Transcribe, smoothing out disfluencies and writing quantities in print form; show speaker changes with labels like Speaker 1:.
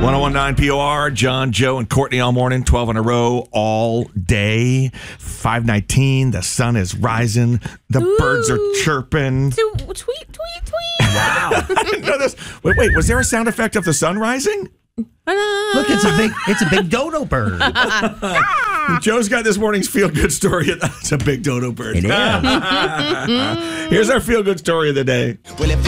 Speaker 1: 1019 POR, John, Joe, and Courtney all morning, 12 in a row, all day. 519, the sun is rising. The birds are chirping.
Speaker 2: Tweet, tweet, tweet.
Speaker 1: Wow. I didn't know this. Wait, was there a sound effect of the sun rising?
Speaker 3: Look, it's a big dodo bird.
Speaker 1: Joe's got this morning's feel-good story. It's a big dodo bird.
Speaker 3: It is.
Speaker 1: Here's our feel-good story of the day.